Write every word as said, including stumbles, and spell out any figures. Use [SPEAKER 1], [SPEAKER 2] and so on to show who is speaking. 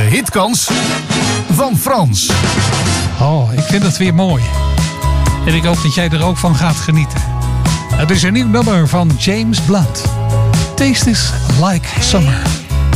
[SPEAKER 1] hitkans van Frans.
[SPEAKER 2] Oh, ik vind het weer mooi. En ik hoop dat jij er ook van gaat genieten. Het is een nieuw nummer van James Blunt. Taste is like summer.